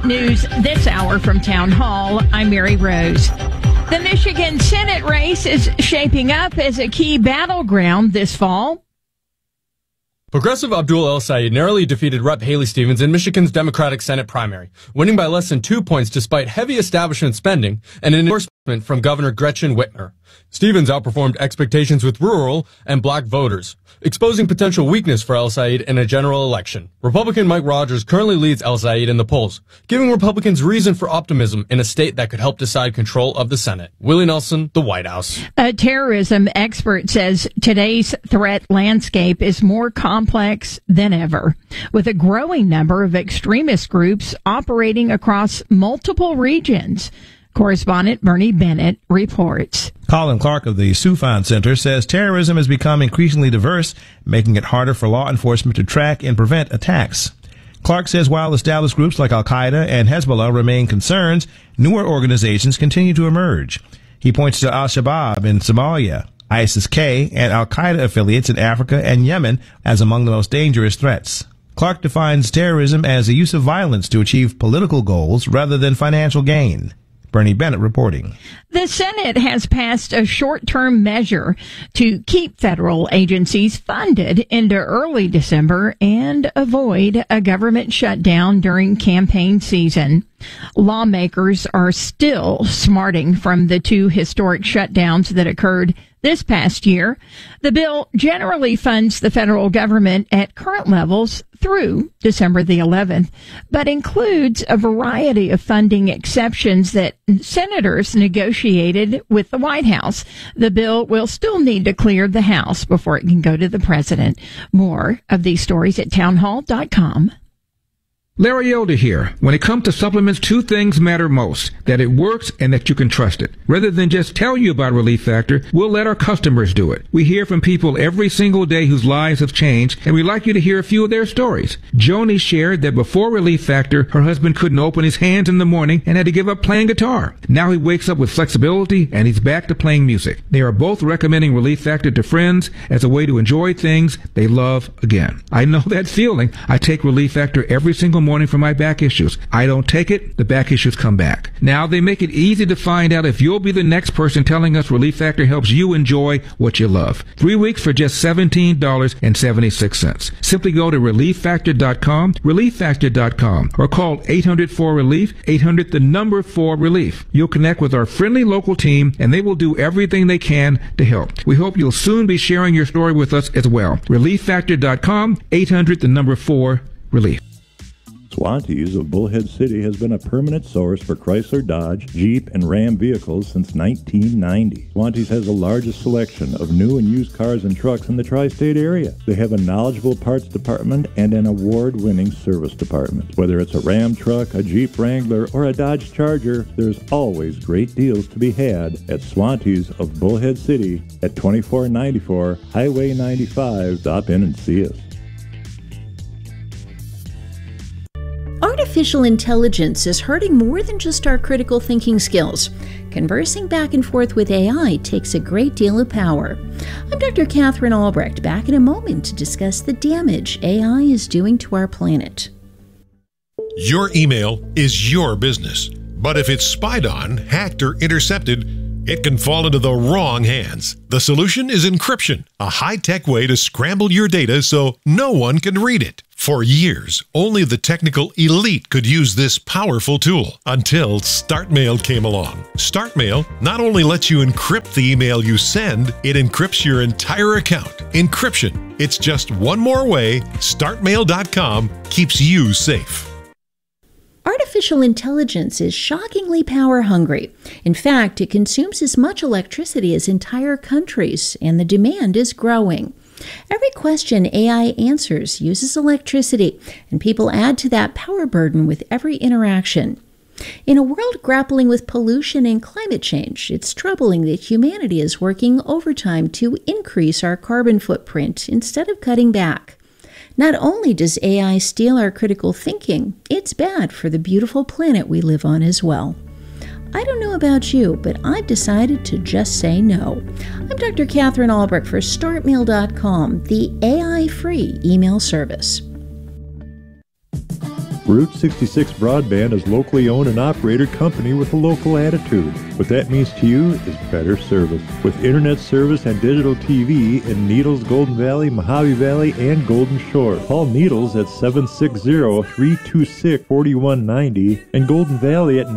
News this hour from Town Hall. I'm Mary Rose. The Michigan Senate race is shaping up as a key battleground this fall. Progressive Abdul El Sayed narrowly defeated Rep. Haley Stevens in Michigan's Democratic Senate primary, winning by less than 2 points despite heavy establishment spending and an endorsement from Governor Gretchen Whitmer. Stevens outperformed expectations with rural and black voters, exposing potential weakness for El Sayed in a general election. Republican Mike Rogers currently leads El Sayed in the polls, giving Republicans reason for optimism in a state that could help decide control of the Senate. Willie Nelson, the White House. A terrorism expert says today's threat landscape is more complex than ever, with a growing number of extremist groups operating across multiple regions. Correspondent Bernie Bennett reports. Colin Clark of the Soufan Center says terrorism has become increasingly diverse, making it harder for law enforcement to track and prevent attacks. Clark says while established groups like Al-Qaeda and Hezbollah remain concerns, newer organizations continue to emerge. He points to Al-Shabaab in Somalia, ISIS-K, and Al-Qaeda affiliates in Africa and Yemen as among the most dangerous threats. Clark defines terrorism as the use of violence to achieve political goals rather than financial gain. Bernie Bennett reporting. The Senate has passed a short-term measure to keep federal agencies funded into early December and avoid a government shutdown during campaign season. Lawmakers are still smarting from the two historic shutdowns that occurred this past year. The bill generally funds the federal government at current levels through December the 11th, but includes a variety of funding exceptions that senators negotiated with the White House. The bill will still need to clear the House before it can go to the president. More of these stories at townhall.com. Larry Elder here. When it comes to supplements, two things matter most: that it works and that you can trust it. Rather than just tell you about Relief Factor, we'll let our customers do it. We hear from people every single day whose lives have changed, and we'd like you to hear a few of their stories. Joni shared that before Relief Factor, her husband couldn't open his hands in the morning and had to give up playing guitar. Now he wakes up with flexibility and he's back to playing music. They are both recommending Relief Factor to friends as a way to enjoy things they love again. I know that feeling. I take Relief Factor every single morning for my back issues. I don't take it, the back issues come back. Now they make it easy to find out if you'll be the next person telling us Relief Factor helps you enjoy what you love. 3 weeks for just $17.76. Simply go to ReliefFactor.com, ReliefFactor.com, or call 800-4RELIEF, 800-4RELIEF. You'll connect with our friendly local team and they will do everything they can to help. We hope you'll soon be sharing your story with us as well. ReliefFactor.com, 800-4RELIEF. Swantees of Bullhead City has been a permanent source for Chrysler, Dodge, Jeep, and Ram vehicles since 1990. Swantees has the largest selection of new and used cars and trucks in the tri-state area. They have a knowledgeable parts department and an award-winning service department. Whether it's a Ram truck, a Jeep Wrangler, or a Dodge Charger, there's always great deals to be had at Swantees of Bullhead City at 2494 Highway 95. Stop in and see us. Artificial intelligence is hurting more than just our critical thinking skills. Conversing back and forth with AI takes a great deal of power. I'm Dr. Catherine Albrecht, back in a moment to discuss the damage AI is doing to our planet. Your email is your business, but if it's spied on, hacked, or intercepted, it can fall into the wrong hands. The solution is encryption, a high-tech way to scramble your data so no one can read it. For years, only the technical elite could use this powerful tool until StartMail came along. StartMail not only lets you encrypt the email you send, it encrypts your entire account. Encryption. It's just one more way StartMail.com keeps you safe. Artificial intelligence is shockingly power hungry. In fact, it consumes as much electricity as entire countries, and the demand is growing. Every question AI answers uses electricity, and people add to that power burden with every interaction. In a world grappling with pollution and climate change, it's troubling that humanity is working overtime to increase our carbon footprint instead of cutting back. Not only does AI steal our critical thinking, it's bad for the beautiful planet we live on as well. I don't know about you, but I've decided to just say no. I'm Dr. Catherine Albrecht for StartMail.com, the AI-free email service. Route 66 Broadband is locally owned and operated company with a local attitude. What that means to you is better service. With internet service and digital TV in Needles, Golden Valley, Mojave Valley, and Golden Shore. Call Needles at 760-326-4190 and Golden Valley at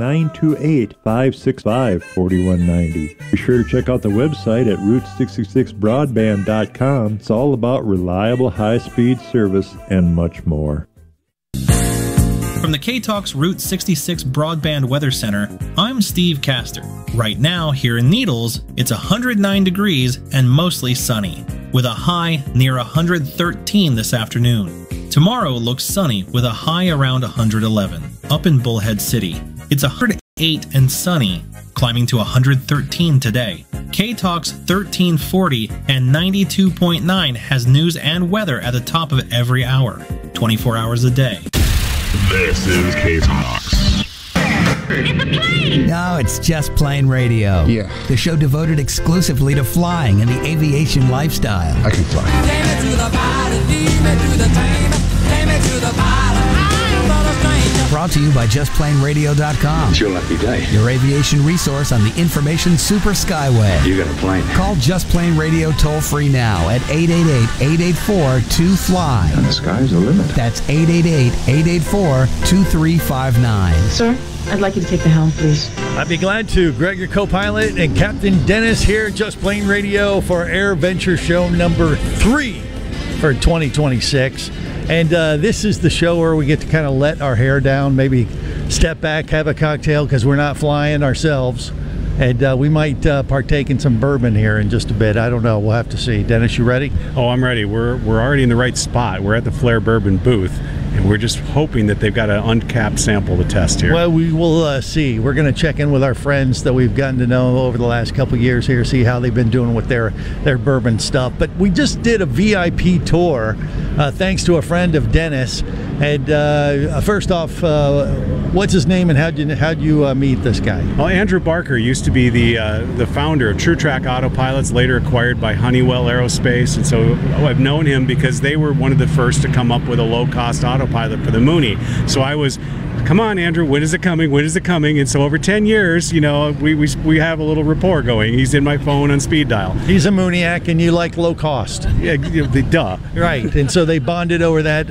928-565-4190. Be sure to check out the website at Route66Broadband.com. It's all about reliable high-speed service and much more. From the K-Talks Route 66 Broadband Weather Center, I'm Steve Castor. Right now, here in Needles, it's 109 degrees and mostly sunny, with a high near 113 this afternoon. Tomorrow looks sunny with a high around 111. Up in Bullhead City, it's 108 and sunny, climbing to 113 today. K-Talks 1340 and 92.9 has news and weather at the top of every hour, 24 hours a day. This is K-Talks. It's a plane! No, it's Just Plain Radio. Yeah. The show devoted exclusively to flying and the aviation lifestyle. I can fly. Take me to the pilot, lead me to the train. Take me to the pilot, I'm not a stranger. Brought to you by JustPlaneRadio.com. It's your lucky day. Your aviation resource on the information super skyway. You got a plane. Call Just Plain Radio toll free now at 888-884-2FLY. And the sky's the limit. That's 888-884-2359. Sir, I'd like you to take the helm, please. I'd be glad to. Greg, your co-pilot, and Captain Dennis here at Just Plain Radio for Air Venture Show number 3 for 2026. And this is the show where we get to kind of let our hair down, maybe step back, have a cocktail, because we're not flying ourselves. And we might partake in some bourbon here in just a bit. I don't know. We'll have to see. Dennis, you ready? Oh, I'm ready. We're already in the right spot. We're at the Flair Bourbon booth, and we're just hoping that they've got an uncapped sample to test here. Well, we will see. We're going to check in with our friends that we've gotten to know over the last couple of years here, see how they've been doing with their bourbon stuff. But we just did a VIP tour thanks to a friend of Dennis. And first off, what's his name, and how'd you meet this guy? Well, Andrew Barker used to be the founder of True Track Autopilots, later acquired by Honeywell Aerospace, and so I've known him because they were one of the first to come up with a low-cost autopilot for the Mooney. So I was, come on, Andrew, when is it coming? When is it coming? And so over 10 years, you know, we have a little rapport going. He's in my phone on speed dial. He's a Mooniac, and you like low cost. Yeah, duh. Right, and so they bonded over that.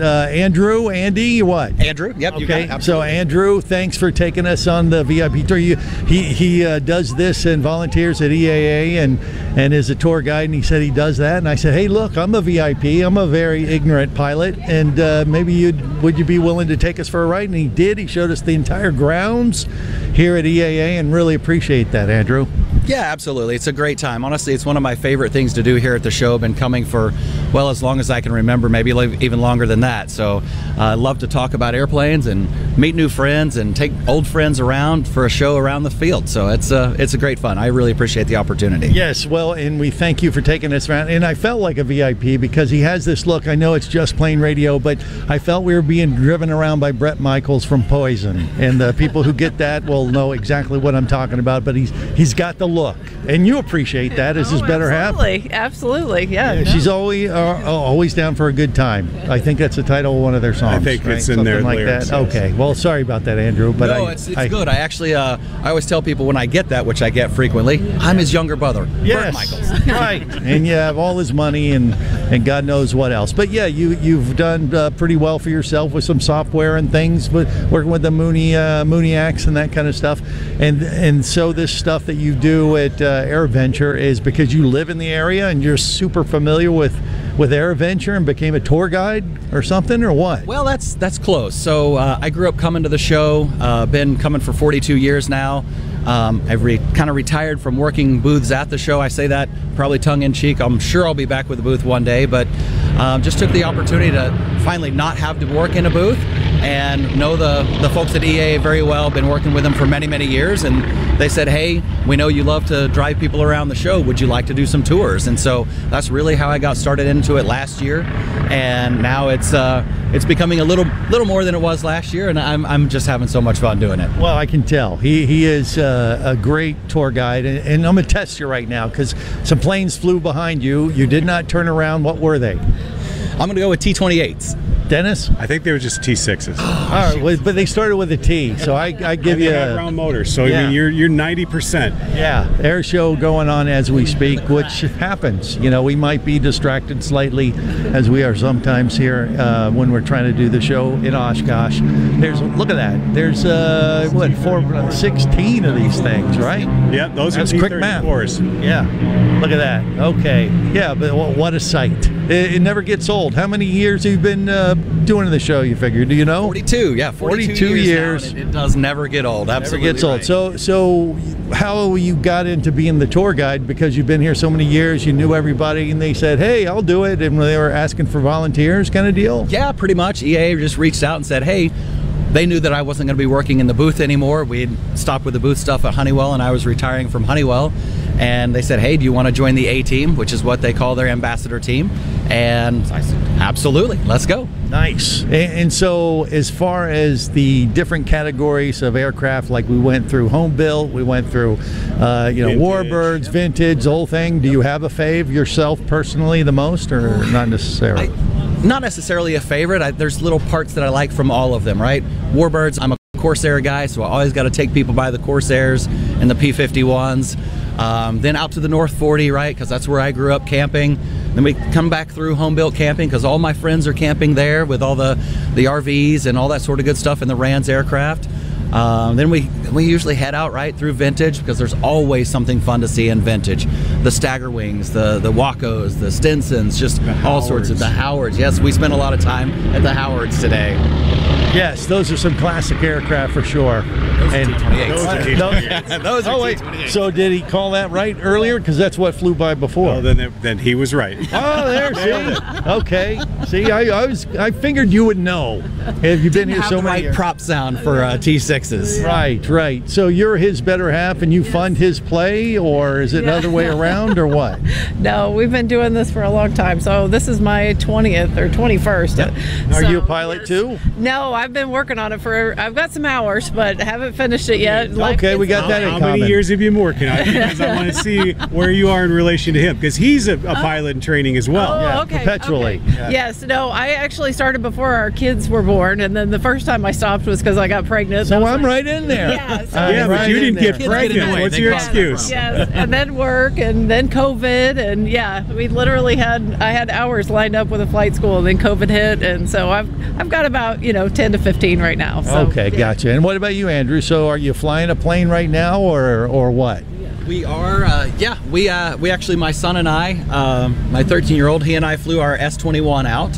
Andy, what? Andrew, yep. Okay, You got it. So Andrew, thanks for taking us on the VIP tour. He does this and volunteers at EAA and is a tour guide, and he said he does that. And I said, hey, look, I'm a VIP. I'm a very ignorant pilot, and maybe would you be willing to take us for a ride? And he did. He showed us the entire grounds here at EAA, and really appreciate that, Andrew. Yeah, absolutely. It's a great time. Honestly, it's one of my favorite things to do here at the show. I've been coming for, well, as long as I can remember, maybe even longer than that. So I love to talk about airplanes and meet new friends and take old friends around for a show around the field. So it's a great fun. I really appreciate the opportunity. Yes, well, and we thank you for taking us around. And I felt like a VIP because he has this look. I know it's Just Plain Radio, but I felt we were being driven around by Bret Michaels from Poison. And the people who get that will know exactly what I'm talking about. But he's got the look, and you appreciate that as his better half. Absolutely, yeah. No. She's always down for a good time. I think that's the title of one of their songs. I think right? it's in Something there. Like lyrics, that. yes. Okay. Well, sorry about that, Andrew. But no, it's good. I actually I always tell people when I get that, which I get frequently, I'm his younger brother, yes. Bret Michaels. Right, and you have all his money and God knows what else. But yeah, you've done pretty well for yourself with some software and things, with working with the Mooniacs and that kind of stuff. And so this stuff that you do at AirVenture is because you live in the area and you're super familiar with AirVenture and became a tour guide or something, or what? Well, that's close. So I grew up coming to the show, been coming for 42 years now. I've kind of retired from working booths at the show. I say that probably tongue-in-cheek. I'm sure I'll be back with a booth one day, but just took the opportunity to finally not have to work in a booth and know the folks at EA very well. Been working with them for many, many years, and they said, hey, we know you love to drive people around the show. Would you like to do some tours? And so that's really how I got started into it last year, and now it's becoming a little more than it was last year, and I'm just having so much fun doing it. Well, I can tell. He is a great tour guide, and I'm going to test you right now because some planes flew behind you. You did not turn around. What were they? I'm going to go with T-28s. Dennis? I think they were just T6s. All right, well, but they started with a T, so I give you a round motor. So yeah. I mean, you're 90%. Yeah, air show going on as we speak, which happens. You know, we might be distracted slightly, as we are sometimes here when we're trying to do the show in Oshkosh. Look at that. There's 16 of these things, right? Yeah, those That's are quick math. T34s. Yeah, look at that. Okay, yeah, but what a sight. It never gets old. How many years have you been doing the show, you figure? Do you know? 42, yeah. 42 years. Now, and it does never get old. Absolutely. Never gets old. So how you got into being the tour guide? Because you've been here so many years, you knew everybody, and they said, hey, I'll do it, and they were asking for volunteers kind of deal? Yeah, pretty much. EA just reached out and said, hey, they knew that I wasn't going to be working in the booth anymore. We had stopped with the booth stuff at Honeywell, and I was retiring from Honeywell. And they said, hey, do you want to join the A team, which is what they call their ambassador team? And I said, absolutely, let's go. Nice. And so as far as the different categories of aircraft, like we went through home built, we went through, vintage, warbirds, vintage, the whole thing. Do you have a fave yourself personally the most, or not necessarily? Not necessarily a favorite. There's little parts that I like from all of them, right? Warbirds, I'm a Corsair guy, so I always got to take people by the Corsairs and the P-51s. Then out to the North 40, right, because that's where I grew up camping. Then we come back through home-built camping because all my friends are camping there with all the RVs and all that sort of good stuff in the RANS aircraft. Then we usually head out right through vintage because there's always something fun to see in vintage. The Stagger Wings, the Wacos, the Stinsons, just all sorts of the Howards. Yes, we spent a lot of time at the Howards today. Yes, those are some classic aircraft for sure. Those are T-28s. Those are T-28s. So did he call that right earlier? Because that's what flew by before. Oh, then he was right. Oh, there, see? Okay. See, I figured you would know. Have you been here so many years? Prop sound for T6s. Right. So you're his better half and you fund his play, or is it another way around, or what? No, we've been doing this for a long time. So this is my 20th or 21st. Yep. Are you a pilot too? No, I've been working on it I've got some hours, but haven't finished it yet. Okay, we got that in common. How many years have you been working on it? Because I want to see where you are in relation to him, because he's a pilot in training as well. Oh, okay. Perpetually. Okay. Yeah. Yes, no, I actually started before our kids were born, and then the first time I stopped was because I got pregnant. So I'm right in there. Yeah, but you didn't get pregnant. What's your excuse? Yes, and then work, and then COVID, and we literally I had hours lined up with a flight school, and then COVID hit, and so I've got about 10 to 15 right now. So, okay, gotcha. And what about you, Andrew? So are you flying a plane right now, or what? We are, we actually, my son and I, my 13-year-old, he and I flew our S-21 out.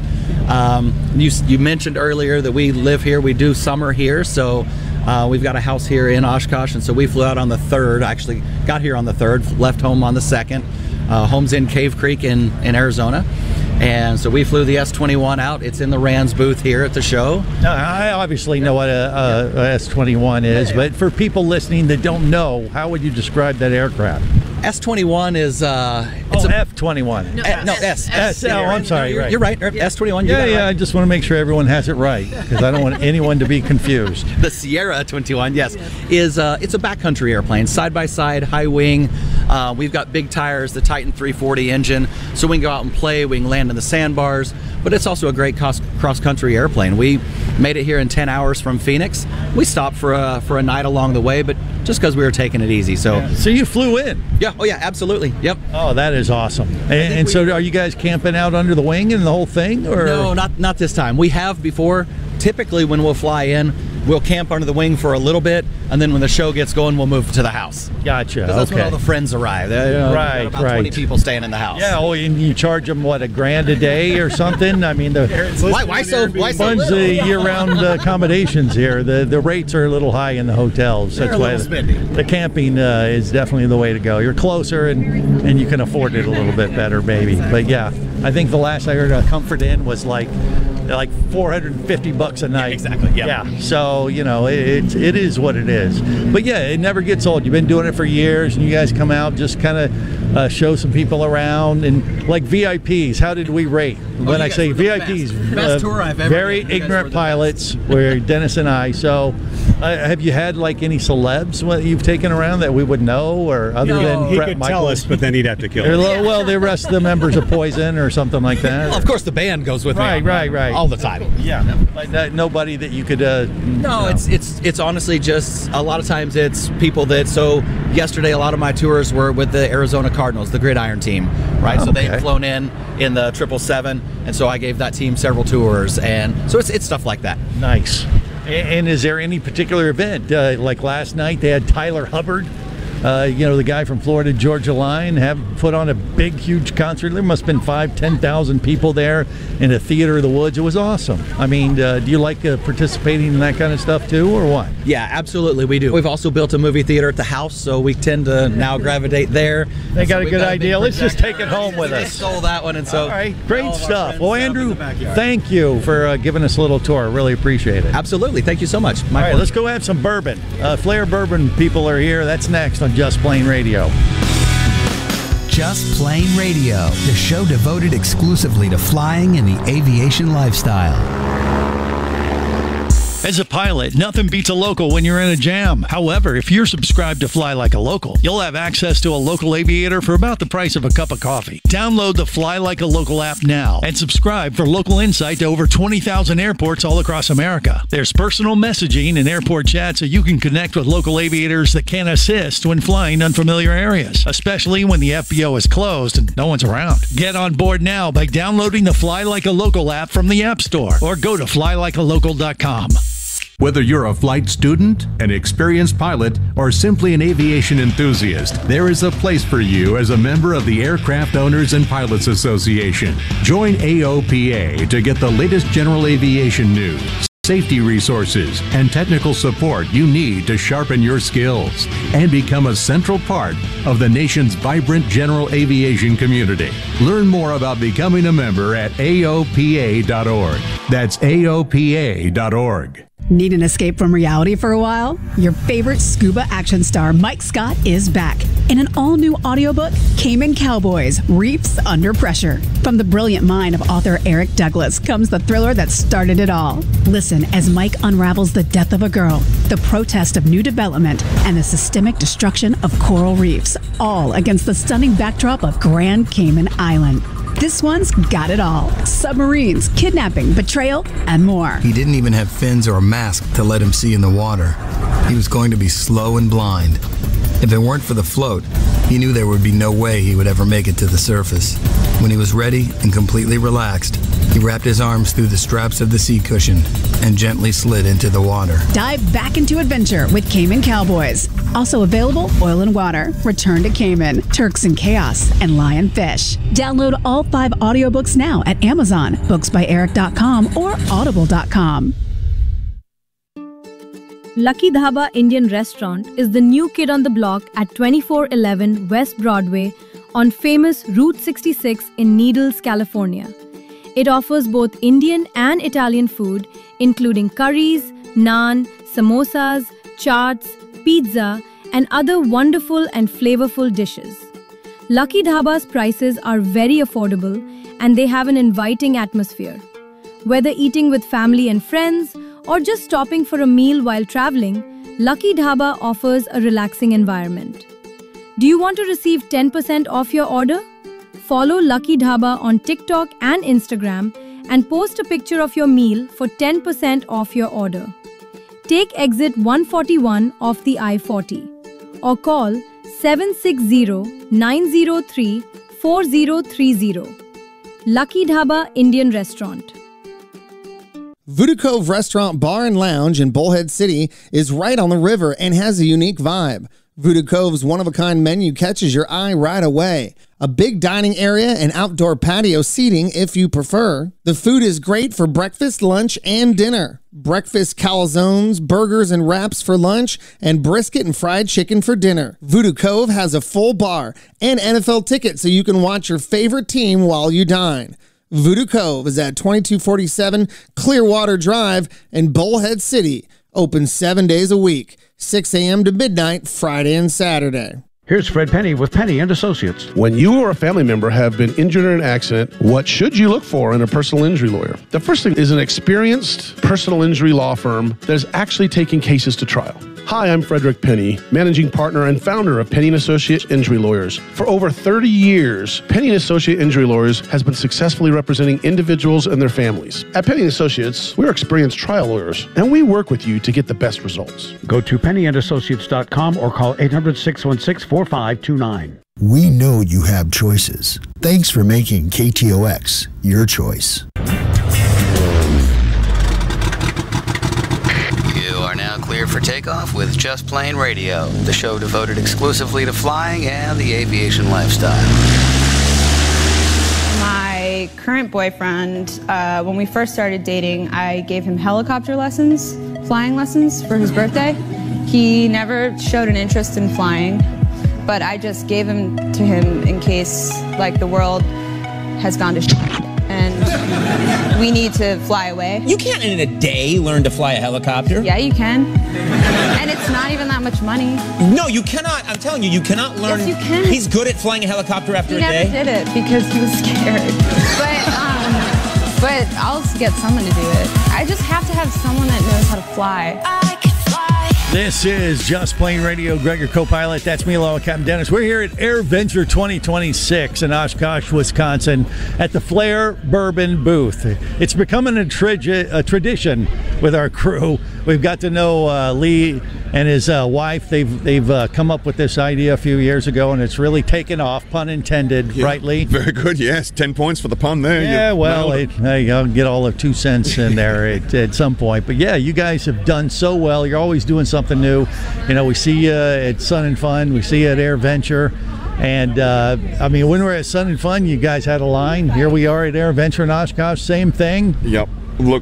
You mentioned earlier that we live here, we do summer here, so we've got a house here in Oshkosh, and so we flew out on the 3rd, actually got here on the 3rd, left home on the 2nd. Home's in Cave Creek in Arizona. And so we flew the S-21 out. It's in the RANS booth here at the show. Now, I obviously know what a S-21 is, but for people listening that don't know, how would you describe that aircraft? S-21 is F-21. No, S. Oh, I'm sorry. You're right. S-21. Yeah. I just want to make sure everyone has it right, because I don't want anyone to be confused. The Sierra 21, yes, is it's a backcountry airplane, side by side, high wing. We've got big tires, the Titan 340 engine, so we can go out and play. We can land in the sandbars, but it's also a great cross-country airplane. We made it here in 10 hours from Phoenix. We stopped for a night along the way, but just because we were taking it easy. So you flew in? Yeah. Oh yeah, absolutely. Yep. Oh, that is awesome. And so are you guys camping out under the wing and the whole thing? Or? No, not this time. We have before. Typically when we'll fly in, we'll camp under the wing for a little bit, and then when the show gets going, we'll move to the house. Gotcha. That's when all the friends arrive. Right. About 20 people staying in the house. Yeah. Oh, and you charge them $1,000 a day or something? I mean, why so little? Year-round accommodations here. The rates are a little high in the hotels. That's why the camping is definitely the way to go. You're closer and you can afford it a little bit better, maybe. But yeah, I think the last I heard a Comfort Inn was like $450 a night. Yeah, exactly. Yeah. So it is what it is. But yeah, it never gets old. You've been doing it for years, and you guys come out just kind of show some people around, and like VIPs. How did we rate? When I say VIPs, best tour I've ever very ignorant pilots. Were Dennis and I. So Have you had like any celebs what you've taken around that we would know, or other than he Bret could Michaels? tell us, but then he'd have to kill Or, us. well, the rest of the members of Poison or something like that. Well, of course, the band goes with me. Right. All the time. Yeah. Like nobody that you could. No, it's honestly just a lot of times it's people that. So yesterday, a lot of my tours were with the Arizona Cardinals, the Gridiron team, right? So they had flown in the 777, and so I gave that team several tours, and so it's stuff like that. Nice. And is there any particular event like last night? They had Tyler Hubbard. The guy from Florida Georgia Line, have put on a big, huge concert. There must have been 5,000-10,000 people there in a theater of the woods. It was awesome. I mean, do you like participating in that kind of stuff too, or what? Yeah, absolutely, we do. We've also built a movie theater at the house, so we tend to now gravitate there. They got a good idea. Let's just take it home with us. They stole that one, and so all right, great stuff. Well, Andrew, thank you for giving us a little tour. Really appreciate it. Absolutely, thank you so much. All right, let's go have some bourbon. Flair Bourbon people are here. That's next on Just Plain Radio. Just Plain Radio, the show devoted exclusively to flying and the aviation lifestyle. As a pilot, nothing beats a local when you're in a jam. However, if you're subscribed to Fly Like a Local, you'll have access to a local aviator for about the price of a cup of coffee. Download the Fly Like a Local app now and subscribe for local insight to over 20,000 airports all across America. There's personal messaging and airport chat so you can connect with local aviators that can assist when flying unfamiliar areas, especially when the FBO is closed and no one's around. Get on board now by downloading the Fly Like a Local app from the App Store or go to flylikealocal.com. Whether you're a flight student, an experienced pilot, or simply an aviation enthusiast, there is a place for you as a member of the Aircraft Owners and Pilots Association. Join AOPA to get the latest general aviation news, safety resources, and technical support you need to sharpen your skills and become a central part of the nation's vibrant general aviation community. Learn more about becoming a member at AOPA.org. That's AOPA.org. Need an escape from reality for a while? Your favorite scuba action star, Mike Scott, is back in an all-new audiobook, Cayman Cowboys, Reefs Under Pressure. From the brilliant mind of author Eric Douglas comes the thriller that started it all. Listen as Mike unravels the death of a girl, the protest of new development, and the systemic destruction of coral reefs, all against the stunning backdrop of Grand Cayman Island. This one's got it all. Submarines, kidnapping, betrayal, and more. He didn't even have fins or a mask to let him see in the water. He was going to be slow and blind. If it weren't for the float, he knew there would be no way he would ever make it to the surface. When he was ready and completely relaxed, he wrapped his arms through the straps of the seat cushion and gently slid into the water. Dive back into adventure with Cayman Cowboys. Also available, Oil and Water, Return to Cayman, Turks and Chaos, and Lionfish. Download all 5 audiobooks now at Amazon, booksbyeric.com, or audible.com. Lucky Dhaba Indian Restaurant is the new kid on the block at 2411 West Broadway on famous Route 66 in Needles, California. It offers both Indian and Italian food, including curries, naan, samosas, chaats, pizza, and other wonderful and flavorful dishes. Lucky Dhaba's prices are very affordable and they have an inviting atmosphere. Whether eating with family and friends or just stopping for a meal while traveling, Lucky Dhaba offers a relaxing environment. Do you want to receive 10% off your order? Follow Lucky Dhaba on TikTok and Instagram and post a picture of your meal for 10% off your order. Take exit 141 off the I-40 or call 760-903-4030. Lucky Dhaba Indian Restaurant. Voodoo Cove Restaurant, Bar and Lounge in Bullhead City is right on the river and has a unique vibe. Voodoo Cove's one-of-a-kind menu catches your eye right away. A big dining area and outdoor patio seating if you prefer. The food is great for breakfast, lunch, and dinner. Breakfast calzones, burgers, and wraps for lunch, and brisket and fried chicken for dinner. Voodoo Cove has a full bar and NFL ticket so you can watch your favorite team while you dine. Voodoo Cove is at 2247 Clearwater Drive in Bullhead City. Open 7 days a week, 6 a.m. to midnight, Friday and Saturday. Here's Fred Penny with Penny and Associates. When you or a family member have been injured in an accident, what should you look for in a personal injury lawyer? The first thing is an experienced personal injury law firm that is actually taking cases to trial. Hi, I'm Frederick Penny, managing partner and founder of Penny & Associate Injury Lawyers. For over 30 years, Penny & Associate Injury Lawyers has been successfully representing individuals and their families. At Penny & Associates, we're experienced trial lawyers, and we work with you to get the best results. Go to PennyandAssociates.com or call 800-616-4529. We know you have choices. Thanks for making KTOX your choice. Clear for takeoff with Just Plain Radio, the show devoted exclusively to flying and the aviation lifestyle. My current boyfriend, when we first started dating, I gave him helicopter lessons, flying lessons for his birthday. He never showed an interest in flying, but I just gave him to him in case, like, the world has gone to shit and we need to fly away. You can't in a day learn to fly a helicopter. Yeah, you can. And it's not even that much money. No, you cannot. I'm telling you, you cannot learn. Yes, you can. He's good at flying a helicopter after a day. He never did it because he was scared. But I'll get someone to do it. I just have to have someone that knows how to fly. This is Just Plain Radio. Greg, your co-pilot. That's me, along with Captain Dennis. We're here at AirVenture 2026 in Oshkosh, Wisconsin, at the Flair Bourbon booth. It's becoming a tradition with our crew. We've got to know Lee and his wife. They've come up with this idea a few years ago, and it's really taken off, pun intended, right, Lee? Very good, yes. 10 points for the pun there. Yeah, well, I'll get all of 2 cents in there at some point. But yeah, you guys have done so well. You're always doing something new. You know, we see you at Sun and Fun. We see you at AirVenture. And, I mean, when we were at Sun and Fun, you guys had a line. Here we are at AirVenture in Oshkosh. Same thing. Yep. Look,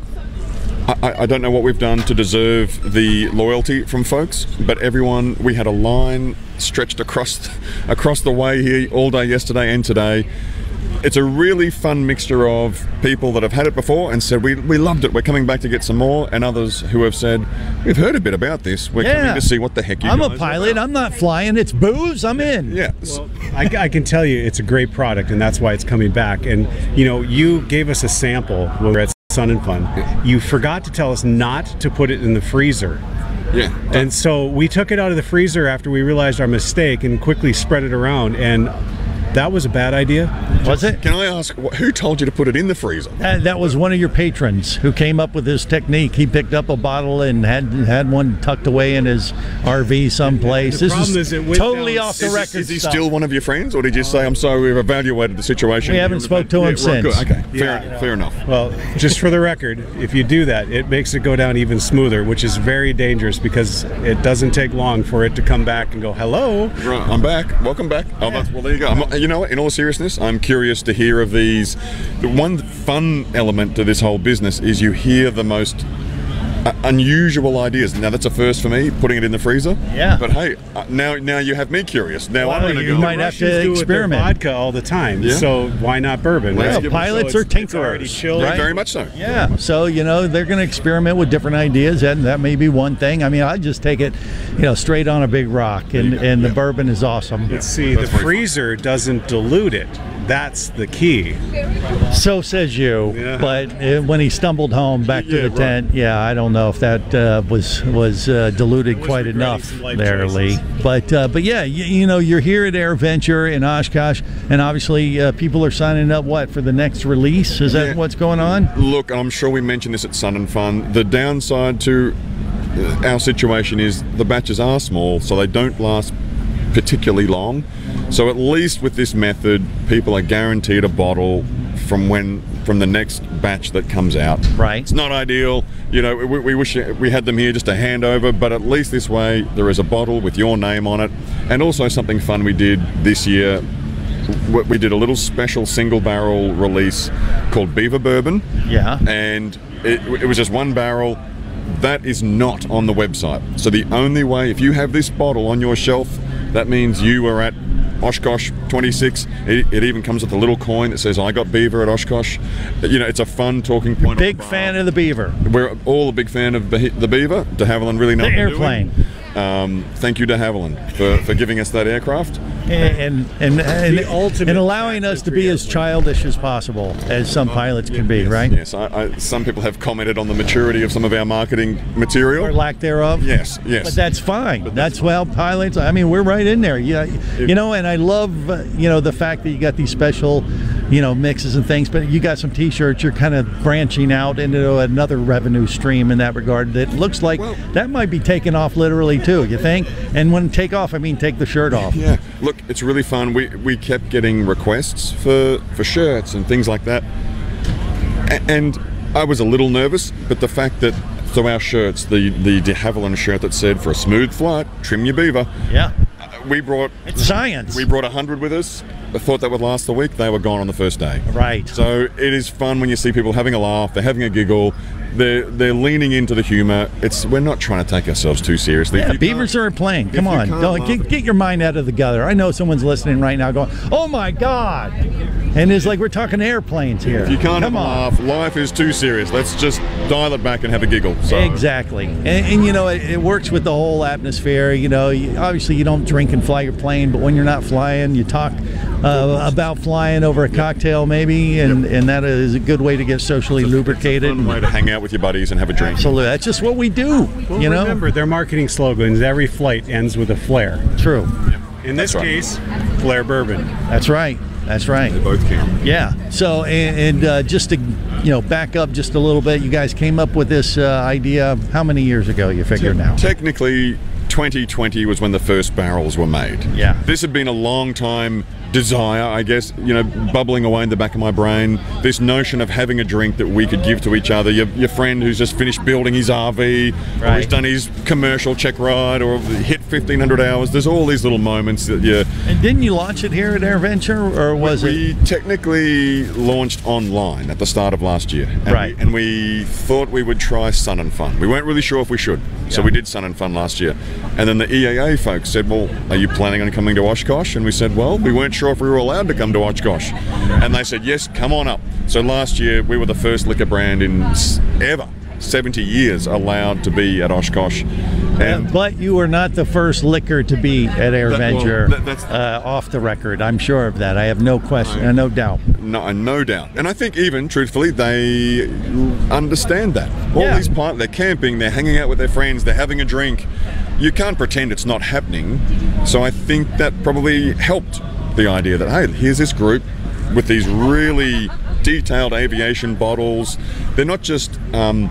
I don't know what we've done to deserve the loyalty from folks, but everyone, we had a line stretched across the way here all day yesterday and today. It's a really fun mixture of people that have had it before and said, we loved it, we're coming back to get some more, and others who have said, we've heard a bit about this, we're coming to see what the heck you guys I'm a pilot, I'm not flying, it's booze, I'm in. Yeah. Well, I can tell you it's a great product, and that's why it's coming back. And, you know, you gave us a sample when we were at Sun and Fun. You forgot to tell us not to put it in the freezer. Yeah. And so we took it out of the freezer after we realized our mistake and quickly spread it around, and that was a bad idea. Was it? Can I ask, who told you to put it in the freezer? That was one of your patrons who came up with this technique. He picked up a bottle and had one tucked away in his RV someplace. The problem is it went totally down. off the record. Is he still one of your friends, or did you say, I'm sorry, we've evaluated the situation? We haven't spoke to him since. Good. Okay, fair enough. Well, just for the record, if you do that, it makes it go down even smoother, which is very dangerous because it doesn't take long for it to come back and go, hello. Right, I'm back. Welcome back. Oh, well, there you go. You know what? In all seriousness, I'm curious to hear of these. The one fun element to this whole business is you hear the most unusual ideas. Now that's a first for me, putting it in the freezer. Yeah. But hey, now you have me curious. Now I'm going to go. You might have to experiment. Vodka all the time, so why not bourbon? Well, pilots are tinkerers, right? Very much so. Yeah. So they're going to experiment with different ideas, and that may be one thing. I mean, I just take it, straight on a big rock, and the bourbon is awesome. But see, the freezer doesn't dilute it. That's the key. So says you. Yeah. But when he stumbled home back to the tent, I don't know if that was diluted quite enough there, Lee. But yeah, you're here at AirVenture in Oshkosh, and obviously people are signing up for the next release. Is that what's going on? Look, I'm sure we mentioned this at Sun and Fun. The downside to our situation is the batches are small, so they don't last particularly long. So at least with this method, people are guaranteed a bottle from the next batch that comes out. Right. It's not ideal. We wish we had them here just to hand over, but at least this way there is a bottle with your name on it. And also something fun we did this year, we did a little special single barrel release called Beaver Bourbon. Yeah. And it was just one barrel. That is not on the website. So the only way, if you have this bottle on your shelf, that means you are at Oshkosh 26. It even comes with a little coin that says, I got Beaver at Oshkosh. It's a fun talking point. Big fan of the Beaver. We're all a big fan of the Beaver. De Havilland really knows the airplane. thank you to Haviland for giving us that aircraft. And allowing us to be as childish as possible, as some pilots can be, right? Yes, some people have commented on the maturity of some of our marketing material. Or lack thereof. Yes. But that's fine. That's well, pilots, I mean, we're right in there. Yeah, and I love, the fact that you got these special, mixes and things, but you got some T-shirts, you're kind of branching out into another revenue stream in that regard that looks like that might be taken off literally too, you think? And when take off, I mean take the shirt off. Yeah, look, it's really fun. We kept getting requests for shirts and things like that. And I was a little nervous, but the fact that, so our shirts, the de Havilland shirt that said, for a smooth flight, trim your beaver. Yeah. It's science. We brought 100 with us. I thought that would last the week. They were gone on the first day. Right. So it is fun when you see people having a laugh, they're having a giggle, they're leaning into the humor. We're not trying to take ourselves too seriously. Yeah, beavers are a plane. Come on, get your mind out of the gutter. I know someone's listening right now going, "Oh my God!" And it's like we're talking airplanes here. If you can't have a laugh, life is too serious. Let's just dial it back and have a giggle. So. Exactly, and it works with the whole atmosphere. Obviously you don't drink and fly your plane, but when you're not flying, you talk about flying over a cocktail maybe, and that is a good way to get socially lubricated. It's a fun way to hang out with your buddies and have a drink. Absolutely, that's just what we do. Well, remember, their marketing slogans, every flight ends with a flare. True. In this case, Flair Bourbon. That's right. They both can. Yeah. So, and just to back up just a little bit, you guys came up with this idea how many years ago? You figure now? Technically, 2020 was when the first barrels were made. Yeah. This had been a long time desire, I guess, bubbling away in the back of my brain. This notion of having a drink that we could give to each other. Your friend who's just finished building his RV, or he's done his commercial check ride, or hit 1,500 hours. There's all these little moments that you... And didn't you launch it here at AirVenture, or was We technically launched online at the start of last year. And we thought we would try Sun and Fun. We weren't really sure if we should. So we did Sun and Fun last year. And then the EAA folks said, well, are you planning on coming to Oshkosh? And we said, well, we weren't sure if we were allowed to come to Oshkosh. And they said, yes, come on up. So last year, we were the first liquor brand in ever, 70 years, allowed to be at Oshkosh. But you were not the first liquor to be at AirVenture, off the record. I'm sure of that. I have no question, no doubt. No doubt. And I think even, truthfully, they understand that. All these pilots, they're camping, they're hanging out with their friends, they're having a drink. You can't pretend it's not happening. So I think that probably helped the idea that, hey, here's this group with these really detailed aviation bottles. They're not just, I'm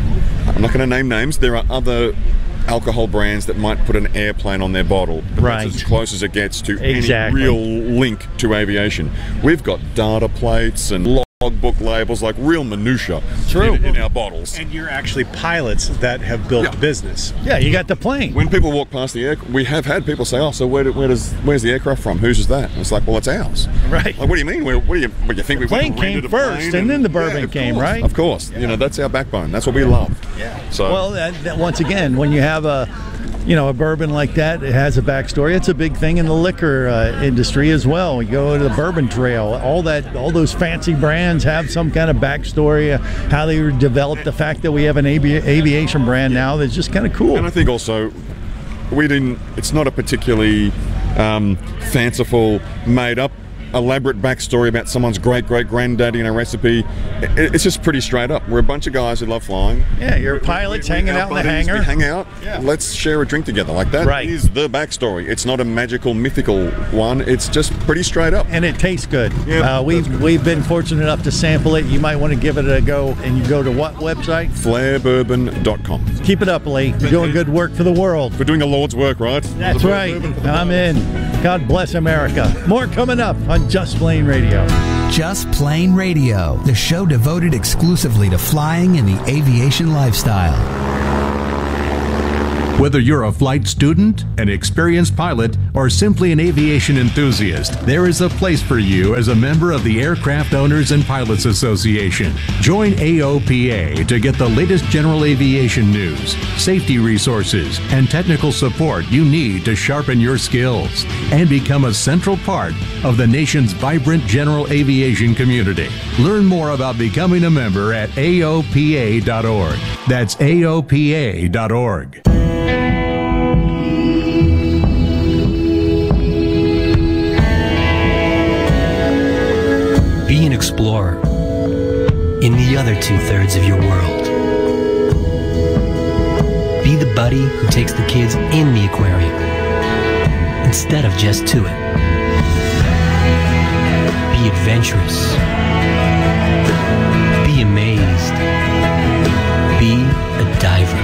not going to name names, there are other alcohol brands that might put an airplane on their bottle. But that's as close as it gets to any real link to aviation. We've got data plates and logbook labels, like real minutia in our bottles. And you're actually pilots that have built the business. Yeah, you got the plane. When people walk past the air, we have had people say, "Oh, so where's the aircraft from? Whose is that?" And it's like, "Well, it's ours." Right. Like, what do you mean? What do you think? The plane came first, and then the bourbon came, right? Of course. That's our backbone. That's what we love. Yeah. So, well, once again, when you have a bourbon like that, it has a backstory. It's a big thing in the liquor industry as well. You go to the Bourbon Trail, all those fancy brands have some kind of backstory, how they were developed. The fact that we have an aviation brand now that's just kind of cool. And I think also it's not a particularly fanciful, made up, elaborate backstory about someone's great-great-granddaddy and a recipe. It's just pretty straight up. We're a bunch of guys who love flying. Yeah, you're pilots hanging out in the hangar. We hang out. Yeah. Let's share a drink together. Like that is the backstory. It's not a magical, mythical one. It's just pretty straight up. And it tastes good. Yeah, we've been fortunate enough to sample it. You might want to give it a go. And you go to what website? FlairBourbon.com. Keep it up, Lee. You're doing good work for the world. We're doing the Lord's work, right? That's right. I'm in. God bless America. More coming up on Just Plain Radio. Just Plain Radio, the show devoted exclusively to flying and the aviation lifestyle. Whether you're a flight student, an experienced pilot, or simply an aviation enthusiast, there is a place for you as a member of the Aircraft Owners and Pilots Association. Join AOPA to get the latest general aviation news, safety resources, and technical support you need to sharpen your skills and become a central part of the nation's vibrant general aviation community. Learn more about becoming a member at AOPA.org. That's AOPA.org. explorer in the other 2/3 of your world. Be the buddy who takes the kids in the aquarium instead of just to it. Be adventurous. Be amazed. Be a diver.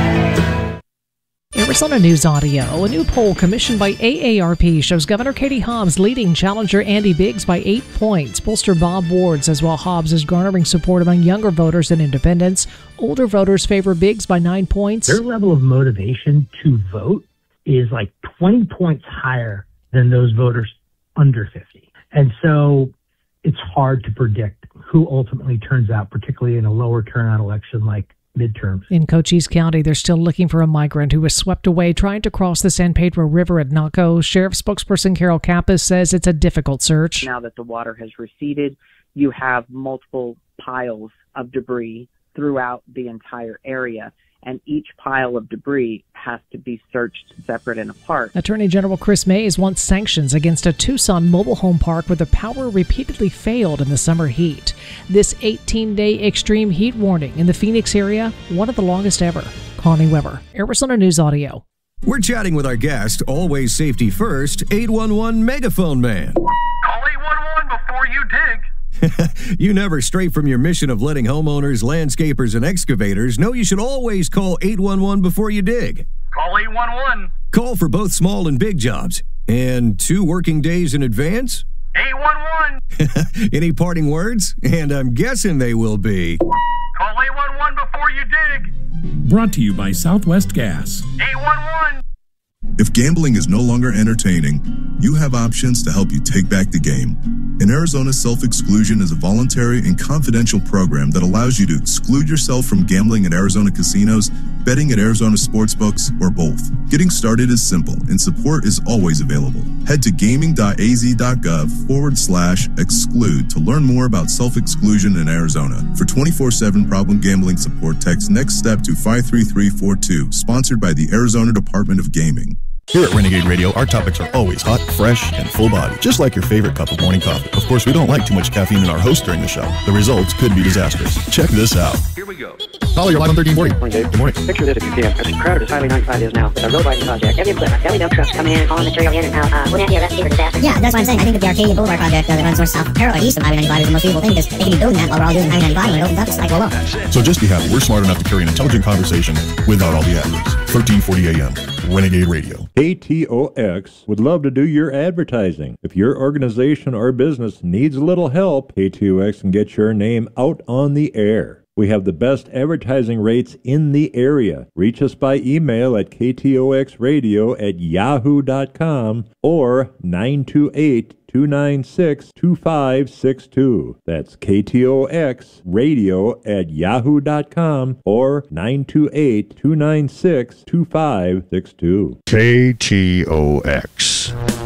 Arizona News Audio. A new poll commissioned by AARP shows Governor Katie Hobbs leading challenger Andy Biggs by 8 points. Pollster Bob Ward says while Hobbs is garnering support among younger voters and independents, older voters favor Biggs by 9 points. Their level of motivation to vote is like 20 points higher than those voters under 50. And so it's hard to predict who ultimately turns out, particularly in a lower turnout election like midterms. In Cochise County, they're still looking for a migrant who was swept away trying to cross the San Pedro River at Naco. Sheriff spokesperson Carol Kappas says it's a difficult search. Now that the water has receded, you have multiple piles of debris throughout the entire area, and each pile of debris has to be searched separate and apart. Attorney General Chris Mays wants sanctions against a Tucson mobile home park where the power repeatedly failed in the summer heat. This 18-day extreme heat warning in the Phoenix area, one of the longest ever. Connie Weber, Arizona News Audio. We're chatting with our guest, always safety first, 811 Megaphone Man. Call 811 before you dig. You never stray from your mission of letting homeowners, landscapers, and excavators know you should always call 811 before you dig. Call 811. Call for both small and big jobs. And 2 working days in advance? 811. Any parting words? And I'm guessing they will be... Call 811 before you dig. Brought to you by Southwest Gas. 811. If gambling is no longer entertaining, you have options to help you take back the game. In Arizona, self-exclusion is a voluntary and confidential program that allows you to exclude yourself from gambling at Arizona casinos, betting at Arizona sportsbooks, or both. Getting started is simple, and support is always available. Head to gaming.az.gov/exclude to learn more about self-exclusion in Arizona. For 24/7 problem gambling support, text Next Step to 53342, sponsored by the Arizona Department of Gaming. Here at Renegade Radio, our topics are always hot, fresh, and full body, just like your favorite cup of morning coffee. Of course, we don't like too much caffeine in our host during the show. The results could be disastrous. Check this out. Here we go. Caller, you're live on 1340. Morning, Dave. Good morning. Picture this if you can. As crowded as Highway 95 is now, the road widening project. Heavy equipment, belly dump trucks coming in, hauling material in and out. Wouldn't that be a recipe for disaster? Yeah, that's what I'm saying. I think that the Arcadia Boulevard project that runs north, south, parallel east of Highway 95 is the most feasible thing because they can be building that while we're all doing Highway 95 when it opens up. It's like, well, So just be happy. We're smart enough to carry an intelligent conversation without all the adlibs. 1340 AM, Renegade Radio. KTOX would love to do your advertising. If your organization or business needs a little help, KTOX can get your name out on the air. We have the best advertising rates in the area. Reach us by email at ktoxradio@yahoo.com or 928-296-2562. That's KTOXradio@yahoo.com or 928-296-2562. KTOX.